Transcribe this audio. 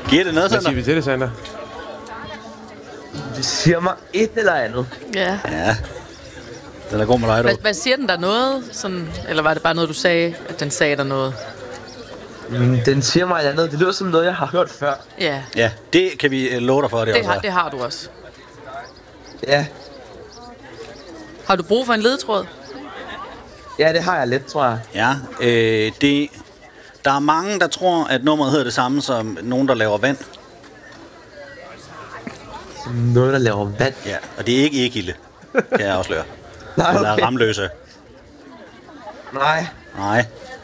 Giver det noget, Hvad Sander? siger vi til det, Sander? Det siger mig et eller andet. Ja. Ja. Den er god med dig, du. Hvad siger den der noget? Sådan, eller var det bare noget, du sagde, at den sagde der noget? Den siger mig et eller andet. Det lyder som noget, jeg har hørt før. Ja, Ja, det kan vi love dig for, det også er. det har du også. Ja, Har du brug for en ledetråd? ja, det har jeg lidt, tror jeg. Ja, der er mange, der tror, at nummeret hedder det samme som nogen, der laver vand. Noget, der laver vand. Ja, og det er ikke Egilde, kan jeg afsløre. Nej, Eller okay. Ramløse. Nej. Nej.